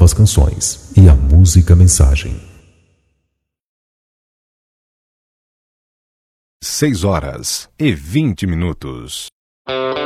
novas canções e a música mensagem. 6 horas e 20 minutos.